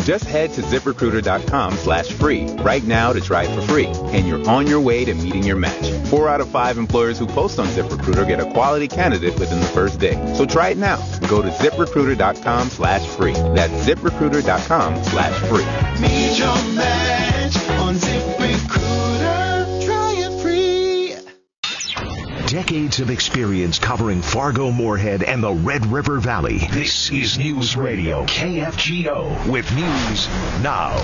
Just head to ZipRecruiter.com/free right now to try it for free, and you're on your way to meeting your match. 4 out of 5 employers who post on ZipRecruiter get a quality candidate within the first day. So try it now. Go to ZipRecruiter.com/free. That's ZipRecruiter.com/free. Meet your match on ZipRecruiter. Try it free. Decades of experience covering Fargo-Moorhead and the Red River Valley. This is News Radio KFGO with news now.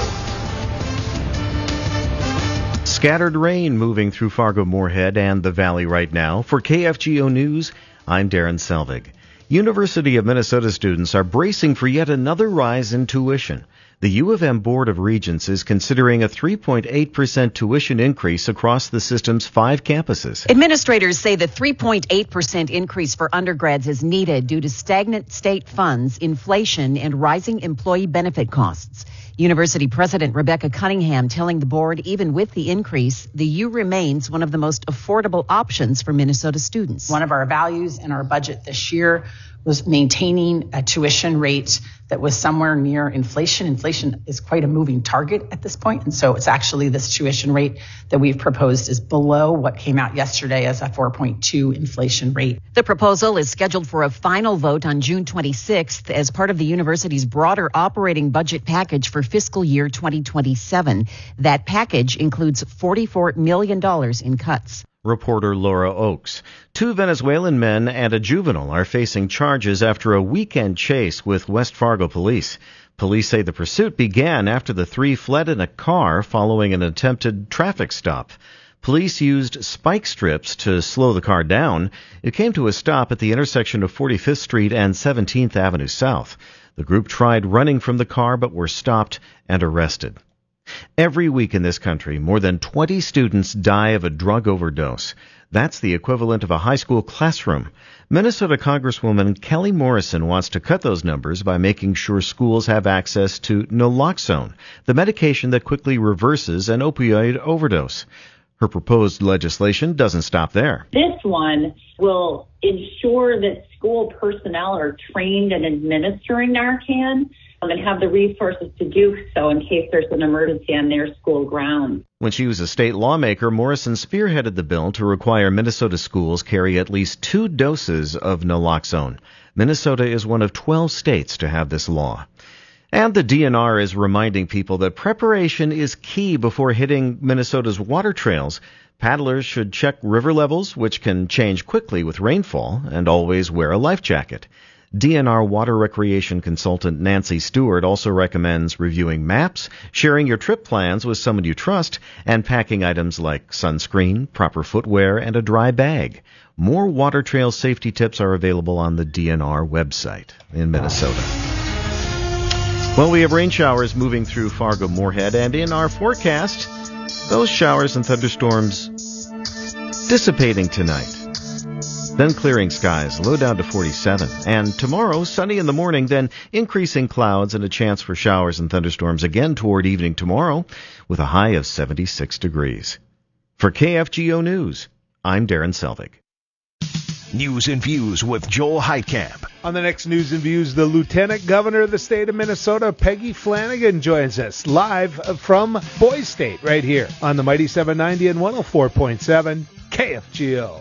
Scattered rain moving through Fargo-Moorhead and the valley right now. For KFGO News, I'm Darren Selvig. University of Minnesota students are bracing for yet another rise in tuition. The U of M Board of Regents is considering a 3.8% tuition increase across the system's 5 campuses. Administrators say the 3.8% increase for undergrads is needed due to stagnant state funds, inflation, and rising employee benefit costs. University President Rebecca Cunningham telling the board even with the increase, the U remains one of the most affordable options for Minnesota students. One of our values in our budget this year was maintaining a tuition rate that was somewhere near inflation. Inflation is quite a moving target at this point, and so it's actually this tuition rate that we've proposed is below what came out yesterday as a 4.2 inflation rate. The proposal is scheduled for a final vote on June 26th as part of the university's broader operating budget package for fiscal year 2027. That package includes $44 million in cuts. Reporter Laura Oakes. 2 Venezuelan men and a juvenile are facing charges after a weekend chase with West Fargo police. Police say the pursuit began after the 3 fled in a car following an attempted traffic stop. Police used spike strips to slow the car down. It came to a stop at the intersection of 45th Street and 17th Avenue South. The group tried running from the car but were stopped and arrested. Every week in this country, more than 20 students die of a drug overdose. That's the equivalent of a high school classroom. Minnesota Congresswoman Kelly Morrison wants to cut those numbers by making sure schools have access to naloxone, the medication that quickly reverses an opioid overdose. Her proposed legislation doesn't stop there. This one will ensure that school personnel are trained in administering Narcan and have the resources to do so in case there's an emergency on their school grounds. When she was a state lawmaker, Morrison spearheaded the bill to require Minnesota schools carry at least 2 doses of naloxone. Minnesota is one of 12 states to have this law. And the DNR is reminding people that preparation is key before hitting Minnesota's water trails. Paddlers should check river levels, which can change quickly with rainfall, and always wear a life jacket. DNR water recreation consultant Nancy Stewart also recommends reviewing maps, sharing your trip plans with someone you trust, and packing items like sunscreen, proper footwear, and a dry bag. More water trail safety tips are available on the DNR website in Minnesota. Well, we have rain showers moving through Fargo-Moorhead, and in our forecast, those showers and thunderstorms dissipating tonight. Then clearing skies, low down to 47. And tomorrow, sunny in the morning, then increasing clouds and a chance for showers and thunderstorms again toward evening tomorrow, with a high of 76 degrees. For KFGO News, I'm Darren Selvig. News and Views with Joel Heitkamp. On the next News and Views, the Lieutenant Governor of the state of Minnesota, Peggy Flanagan, joins us live from Boys State right here on the Mighty 790 and 104.7 KFGO.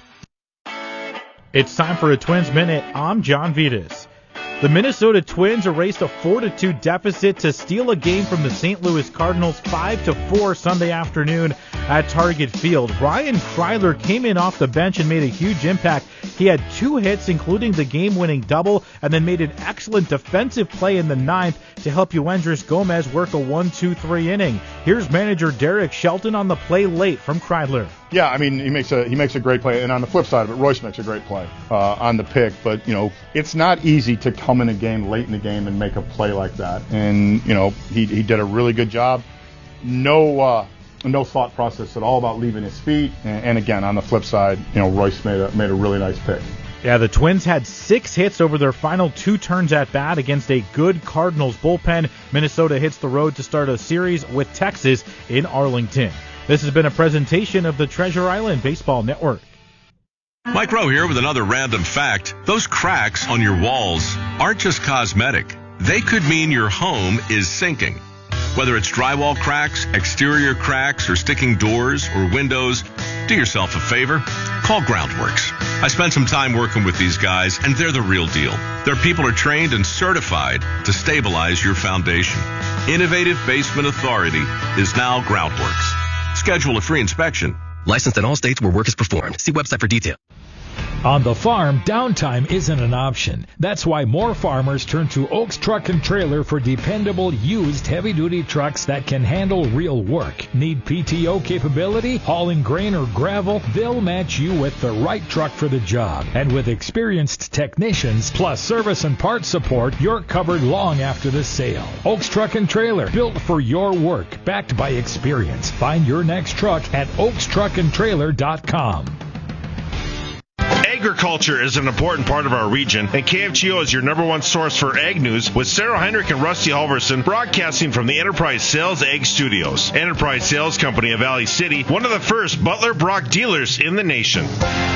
It's time for a Twins Minute. I'm John Vitas. The Minnesota Twins erased a 4-2 deficit to steal a game from the St. Louis Cardinals 5-4 Sunday afternoon at Target Field. Ryan Kreidler came in off the bench and made a huge impact. He had 2 hits, including the game-winning double, and then made an excellent defensive play in the 9th to help Yoendris Gomez work a 1-2-3 inning. Here's manager Derek Shelton on the play late from Kreidler. Yeah, I mean, he makes a great play, and on the flip side of it, Royce makes a great play on the pick. But, it's not easy to come in a game late in the game and make a play like that. And, he did a really good job. No thought process at all about leaving his feet. And again, on the flip side, Royce made a really nice pick. Yeah, the Twins had 6 hits over their final 2 turns at bat against a good Cardinals bullpen. Minnesota hits the road to start a series with Texas in Arlington. This has been a presentation of the Treasure Island Baseball Network. Mike Rowe here with another random fact. Those cracks on your walls aren't just cosmetic. they could mean your home is sinking. Whether it's drywall cracks, exterior cracks, or sticking doors or windows, do yourself a favor. Call Groundworks. I spent some time working with these guys, and they're the real deal. Their people are trained and certified to stabilize your foundation. Innovative Basement Authority is now Groundworks. Schedule a free inspection. Licensed in all states where work is performed. See website for details. On the farm, downtime isn't an option. That's why more farmers turn to Oaks Truck and Trailer for dependable, used, heavy-duty trucks that can handle real work. Need PTO capability, hauling grain or gravel? They'll match you with the right truck for the job. And with experienced technicians, plus service and parts support, you're covered long after the sale. Oaks Truck and Trailer, built for your work, backed by experience. Find your next truck at oakstruckandtrailer.com. Agriculture is an important part of our region, and KFGO is your number one source for ag news, with Sarah Heinrich and Rusty Halverson broadcasting from the Enterprise Sales Ag Studios. Enterprise Sales Company of Valley City, one of the first Butler Brock dealers in the nation.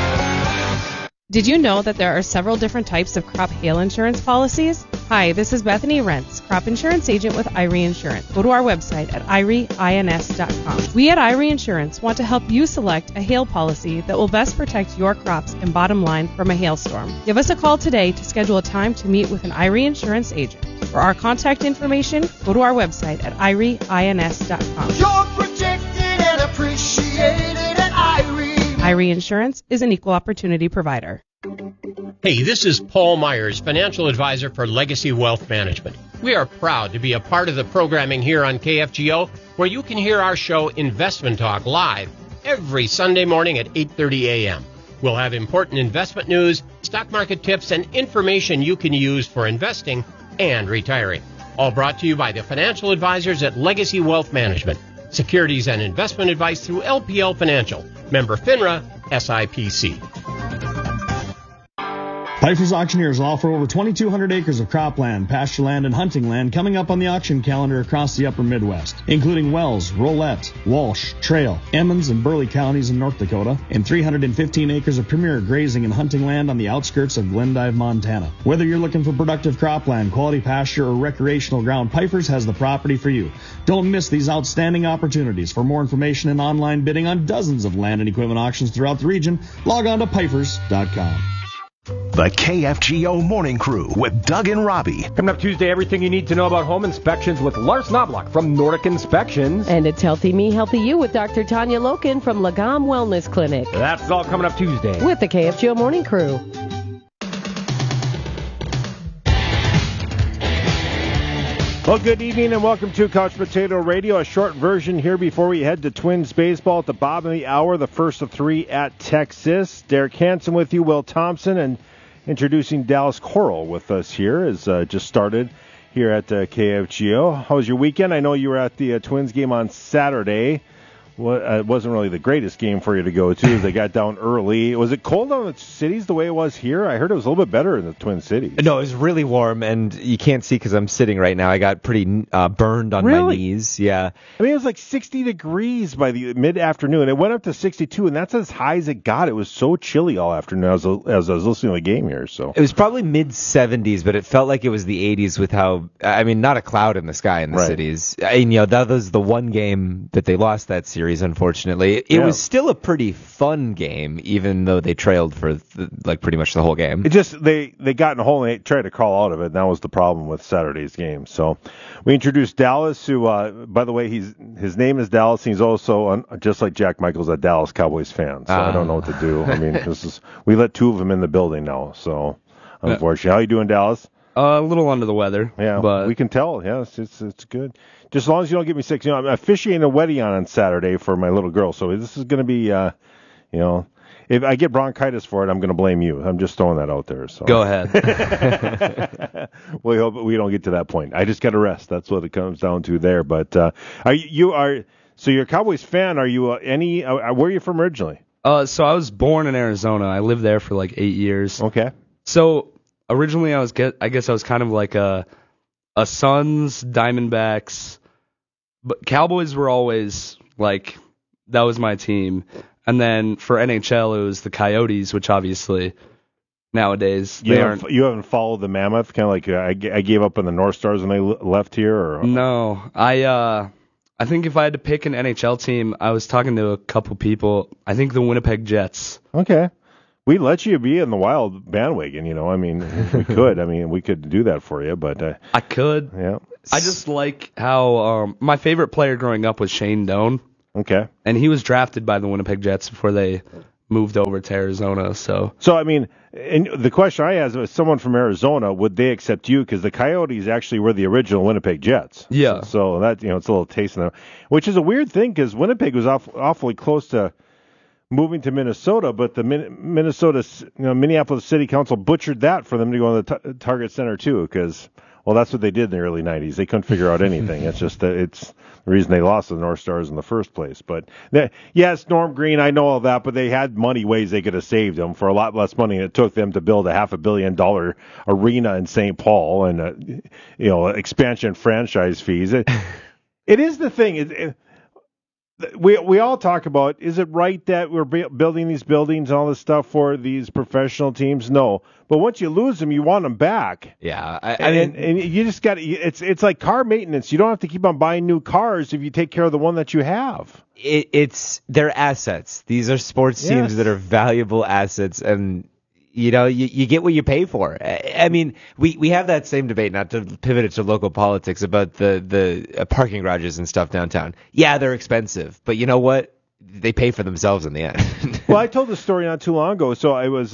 Did you know that there are several different types of crop hail insurance policies? Hi, this is Bethany Rentz, crop insurance agent with IRE Insurance. Go to our website at IREINS.com. We at IRE Insurance want to help you select a hail policy that will best protect your crops and bottom line from a hailstorm. Give us a call today to schedule a time to meet with an IRE Insurance agent. For our contact information, go to our website at IREINS.com. You're protected and appreciated at IRE. IRE Insurance is an equal opportunity provider. Hey, this is Paul Myers, financial advisor for Legacy Wealth Management. We are proud to be a part of the programming here on KFGO, where you can hear our show Investment Talk live every Sunday morning at 8:30 a.m. We'll have important investment news, stock market tips, and information you can use for investing and retiring. All brought to you by the financial advisors at Legacy Wealth Management. Securities and investment advice through LPL Financial. Member FINRA, SIPC. Pfeiffer's Auctioneers will offer over 2,200 acres of cropland, pasture land, and hunting land coming up on the auction calendar across the upper Midwest, including Wells, Rolette, Walsh, Trail, Emmons, and Burley counties in North Dakota, and 315 acres of premier grazing and hunting land on the outskirts of Glendive, Montana. Whether you're looking for productive cropland, quality pasture, or recreational ground, Pfeiffer's has the property for you. Don't miss these outstanding opportunities. For more information and online bidding on dozens of land and equipment auctions throughout the region, log on to Pfeifers.com. The KFGO Morning Crew with Doug and Robbie. Coming up Tuesday, everything you need to know about home inspections with Lars Knobloch from Nordic Inspections. And it's Healthy Me, Healthy You with Dr. Tanya Loken from Lagom Wellness Clinic. That's all coming up Tuesday. With the KFGO Morning Crew. Well, good evening and welcome to Couch Potato Radio. A short version here before we head to Twins baseball at the bottom of the hour, the first of three at Texas. Derek Hansen with you, Will Thompson, and introducing Dallas Coral with us here. Has just started here at KFGO. How was your weekend? I know you were at the Twins game on Saturday. Well, it wasn't really the greatest game for you to go to as they got down early. Was it cold on the cities the way it was here? I heard it was a little bit better in the Twin Cities. No, it was really warm, and you can't see because I'm sitting right now. I got pretty burned on my knees. Yeah. I mean, it was like 60 degrees by the mid-afternoon. It went up to 62, and that's as high as it got. It was so chilly all afternoon as I was listening to the game here. So it was probably mid-70s, but it felt like it was the 80s with how, I mean, not a cloud in the sky in the cities. And, you know, that was the one game that they lost that series. Unfortunately, it was still a pretty fun game, even though they trailed for pretty much the whole game. It just they got in a hole and they tried to crawl out of it, and that was the problem with Saturday's game. So we introduced Dallas, who, by the way, his name is Dallas, and he's also just like Jack Michaels, a Dallas Cowboys fan. So I don't know what to do. I mean, we let two of them in the building now. So unfortunately, how you doing, Dallas? A little under the weather. Yeah, but we can tell. Yeah, it's good. Just as long as you don't get me sick. You know, I'm officiating a wedding on Saturday for my little girl, so this is going to be, you know, if I get bronchitis for it, I'm going to blame you. I'm just throwing that out there. So go ahead. We hope we don't get to that point. I just got to rest. That's what it comes down to there. But so you're a Cowboys fan. Are you where are you from originally? So I was born in Arizona. I lived there for like 8 years. Okay. So originally I guess I was kind of like a Suns, Diamondbacks, but Cowboys were always like, that was my team. And then for NHL, it was the Coyotes, which obviously nowadays. You haven't followed the Mammoth, kind of like I gave up on the North Stars when they left here, or no? I think if I had to pick an NHL team, I was talking to a couple people. I think the Winnipeg Jets. Okay. We'd let you be in the Wild bandwagon, I mean, if we could. I mean, we could do that for you, but... I could. Yeah. I just like how my favorite player growing up was Shane Doan. Okay. And he was drafted by the Winnipeg Jets before they moved over to Arizona, so... So, I mean, and the question I asked was, someone from Arizona, would they accept you? Because the Coyotes actually were the original Winnipeg Jets. Yeah. So that, it's a little taste of them. Which is a weird thing, because Winnipeg was awfully close to moving to Minnesota, but the Minneapolis City Council butchered that for them to go on the Target Center too, because, well, that's what they did in the early 90s. They couldn't figure out anything. It's just that it's the reason they lost to the North Stars in the first place. But yes, Norm Green, I know all that, but they had ways they could have saved them for a lot less money than it took them to build a $500 million arena in St. Paul and expansion franchise fees. It is the thing. We all talk about, is it right that we're building these buildings and all this stuff for these professional teams? No. But once you lose them, you want them back. Yeah. And you just got to, it's like car maintenance. You don't have to keep on buying new cars if you take care of the one that you have. They're assets. These are sports teams that are valuable assets, and you get what you pay for. I mean, we have that same debate, not to pivot it to local politics, about the parking garages and stuff downtown. Yeah, they're expensive, but you know what? They pay for themselves in the end. Well, I told the story not too long ago. So I was,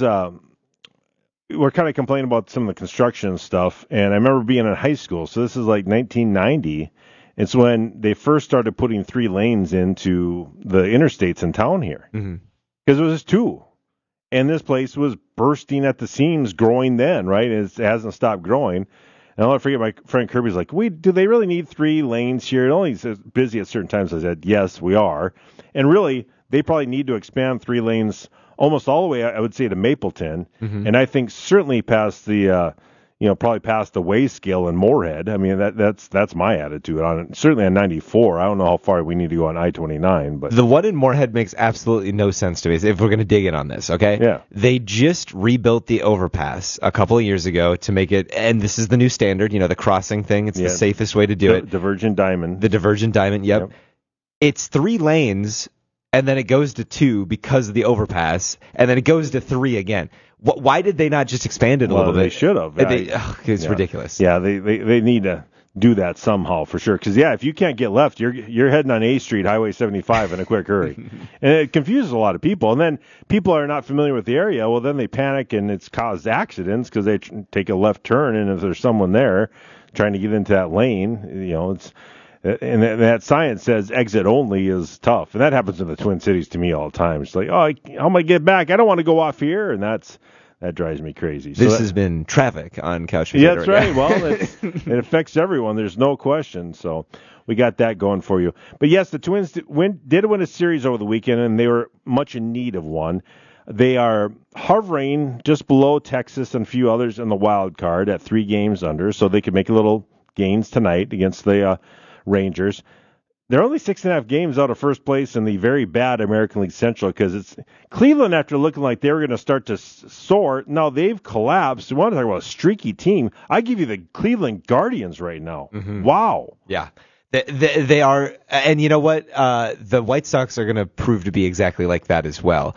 we're kind of complaining about some of the construction stuff, and I remember being in high school. So this is like 1990. It's when they first started putting 3 lanes into the interstates in town here, because it was just 2. And this place was bursting at the seams, growing then, right? It hasn't stopped growing. And I'll never forget, my friend Kirby's like, do they really need 3 lanes here? It only says busy at certain times. I said, yes, we are. And really, they probably need to expand 3 lanes almost all the way, I would say, to Mapleton. And I think certainly past the, probably past the Way scale in Moorhead. I mean, that's my attitude on it. Certainly on 94. I don't know how far we need to go on I-29. But the one in Moorhead makes absolutely no sense to me, if we're going to dig in on this, okay? Yeah. They just rebuilt the overpass a couple of years ago to make it, and this is the new standard, the crossing thing. It's the safest way to do it. Divergent diamond. The divergent diamond, yep. It's 3 lanes, and then it goes to 2 because of the overpass, and then it goes to 3 again. Why did they not just expand it a little bit? They should have. It's ridiculous. Yeah, they need to do that somehow for sure. Because if you can't get left, you're heading on A Street, Highway 75 in a quick hurry, and it confuses a lot of people. And then people are not familiar with the area. Well, then they panic, and it's caused accidents because they take a left turn, and if there's someone there trying to get into that lane, it's. And that sign says exit only is tough. And that happens in the Twin Cities to me all the time. It's like, how am I get back? I don't want to go off here. And that drives me crazy. This has been traffic on Couch Potato. Yeah, that's right. Well, it affects everyone. There's no question. So we got that going for you. But yes, the Twins did win a series over the weekend, and they were much in need of one. They are hovering just below Texas and a few others in the wild card at 3 games under, so they could make a little gains tonight against the Rangers. They're only 6.5 games out of first place in the very bad American League Central, because it's Cleveland, after looking like they were going to start to soar, now they've collapsed. You want to talk about a streaky team? I give you the Cleveland Guardians right now. Wow. Yeah. They are, and you know what? The White Sox are going to prove to be exactly like that as well.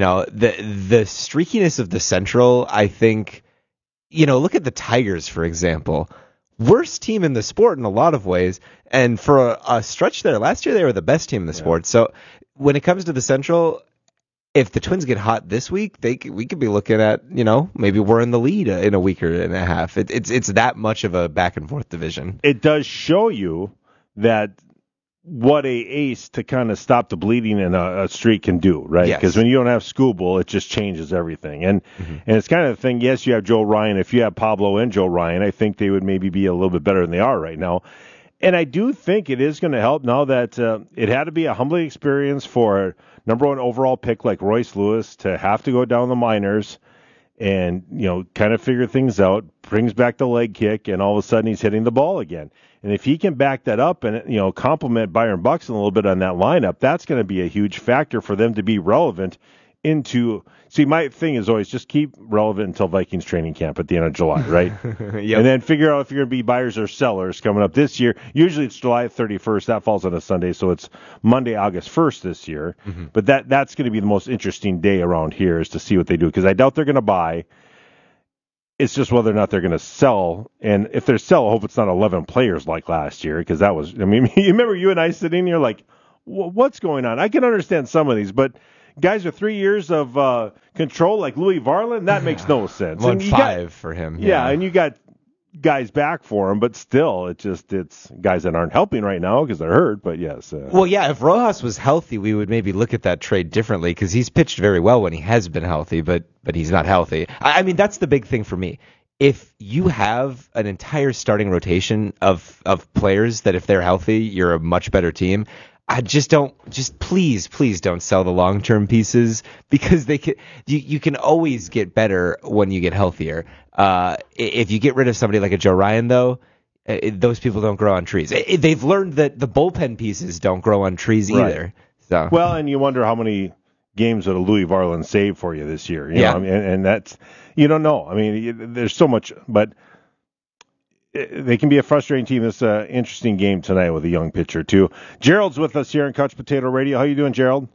The streakiness of the Central, I think, look at the Tigers, for example. Worst team in the sport in a lot of ways, and for a stretch there last year they were the best team in the sport. So when it comes to the Central, if the Twins get hot this week, we could be looking at maybe we're in the lead in a week and a half. It's that much of a back and forth division. It does show you that what a ace to kind of stop the bleeding in a streak can do, right? Because when you don't have Skubal, it just changes everything. And it's kind of the thing, yes, you have Joe Ryan. If you have Pablo and Joe Ryan, I think they would maybe be a little bit better than they are right now. And I do think it is going to help now that it had to be a humbling experience for a number 1 overall pick like Royce Lewis to have to go down the minors and, kind of figure things out, brings back the leg kick, and all of a sudden he's hitting the ball again. And if he can back that up and, complement Byron Buxton a little bit on that lineup, that's going to be a huge factor for them to be relevant into. See, my thing is always just keep relevant until Vikings training camp at the end of July, right? Yep. And then figure out if you're going to be buyers or sellers coming up this year. Usually it's July 31st. That falls on a Sunday, so it's Monday, August 1st this year. Mm-hmm. But that's going to be the most interesting day around here is to see what they do, because I doubt they're going to buy. It's just whether or not they're going to sell. And if they're sell, I hope it's not 11 players like last year, because that was, I mean, you remember you and I sitting here like, what's going on? I can understand some of these, but guys with 3 years of control like Louis Varland, that makes no sense. Well, 5 for him. Yeah, and you got guys back for him, but still, it's guys that aren't helping right now because they're hurt. But yes. Well, yeah, if Rojas was healthy, we would maybe look at that trade differently, because he's pitched very well when he has been healthy, but he's not healthy. I mean, that's the big thing for me. If you have an entire starting rotation of players that if they're healthy, you're a much better team. I please don't sell the long-term pieces, because you can always get better when you get healthier. If you get rid of somebody like a Joe Ryan, though, those people don't grow on trees. They've learned that the bullpen pieces don't grow on trees either. Right. So. Well, and you wonder how many games that a Louis Varland saved for you this year. You know? I mean, and that's, you don't know. I mean, there's so much, but they can be a frustrating team. This interesting game tonight with a young pitcher, too. Gerald's with us here on Couch Potato Radio. How you doing, Gerald?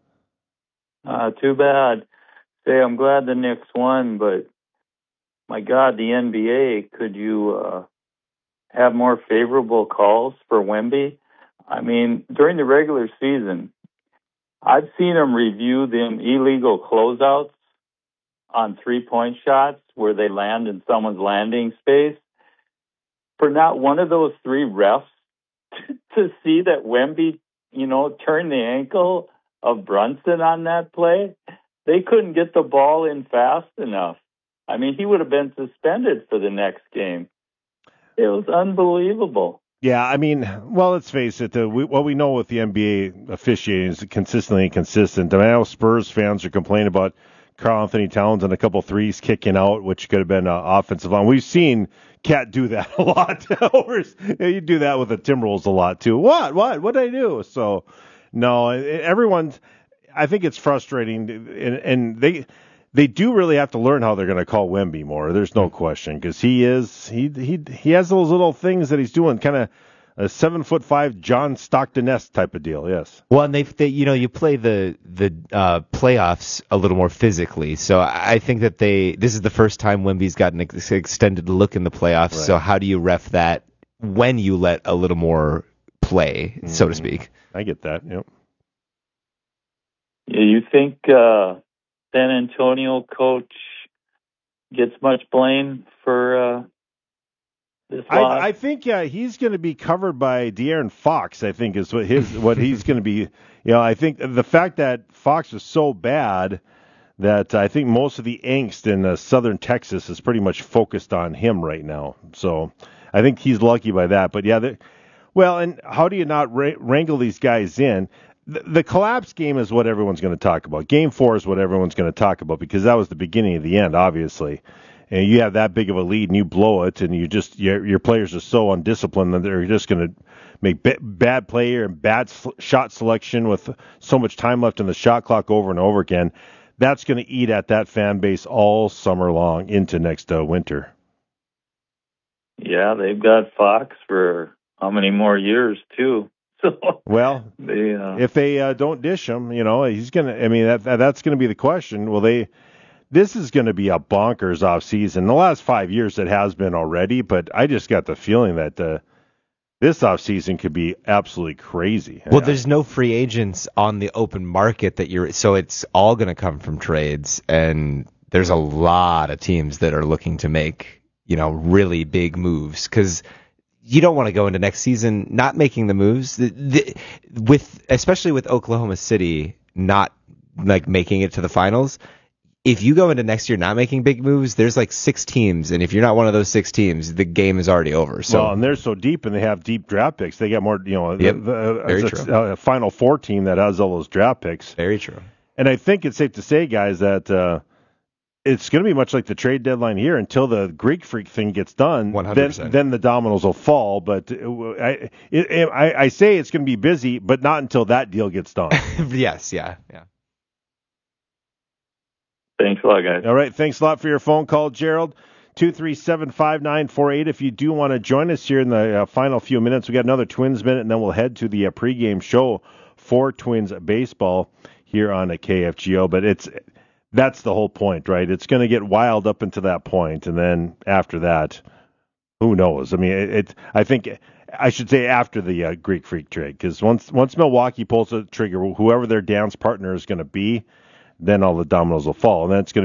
Too bad. Say, I'm glad the Knicks won, but my God, the NBA, could you have more favorable calls for Wemby? I mean, during the regular season, I've seen them review them illegal closeouts on three-point shots where they land in someone's landing space. For not one of those three refs to see that Wemby, turned the ankle of Brunson on that play, they couldn't get the ball in fast enough. I mean, he would have been suspended for the next game. It was unbelievable. Yeah, I mean, well, let's face it. What we know with the NBA officiating is consistently inconsistent. I mean, I know Spurs fans are complaining about Karl Anthony Towns and a couple threes kicking out, which could have been offensive line. We've seen Cat do that a lot. You do that with the Timberwolves a lot too. What did I do? So, no, everyone's. I think it's frustrating, and they do really have to learn how they're going to call Wemby more. There's no question, because he has those little things that he's doing, kind of a 7'5" John Stockton-esque type of deal. Yes. Well, and they you play the playoffs a little more physically, so I think that this is the first time Wemby's gotten an extended look in the playoffs. Right. So how do you ref that when you let a little more play, so to speak? I get that. Yep. Yeah, you think San Antonio coach gets much blame for this loss? I think he's going to be covered by De'Aaron Fox. I think is what he's going to be. I think the fact that Fox is so bad that I think most of the angst in southern Texas is pretty much focused on him right now. So I think he's lucky by that. But yeah, and how do you not wrangle these guys in? The collapse game is what everyone's going to talk about. Game 4 is what everyone's going to talk about, because that was the beginning of the end, obviously. And you have that big of a lead and you blow it, and your players are so undisciplined that they're just going to make bad player and bad shot selection with so much time left in the shot clock over and over again. That's going to eat at that fan base all summer long into next winter. Yeah, they've got Fox for how many more years, too? So, well, if they don't dish him, he's going to. I mean, that's going to be the question. This is going to be a bonkers off season. The last 5 years it has been already, but I just got the feeling that this off season could be absolutely crazy. Well, there's no free agents on the open market so it's all going to come from trades, and there's a lot of teams that are looking to make really big moves, because you don't want to go into next season not making the moves, especially with Oklahoma City not like making it to the finals. If you go into next year not making big moves, there's like 6 teams, and if you're not one of those 6 teams, the game is already over. So, and they're so deep, and they have deep draft picks. They got more, very true. A Final Four team that has all those draft picks. Very true. And I think it's safe to say, guys, that it's going to be much like the trade deadline here until the Greek Freak thing gets done. 100%. Then the dominoes will fall. But I say it's going to be busy, but not until that deal gets done. Yes, yeah. Thanks a lot, guys. All right. Thanks a lot for your phone call, Gerald. 237-5948. If you do want to join us here in the final few minutes, we got another Twins minute, and then we'll head to the pregame show for Twins baseball here on a KFGO. But that's the whole point, right? It's going to get wild up until that point, and then after that, who knows? I mean, I think I should say after the Greek Freak trade, because once Milwaukee pulls the trigger, whoever their dance partner is going to be, then all the dominoes will fall, and then it's going to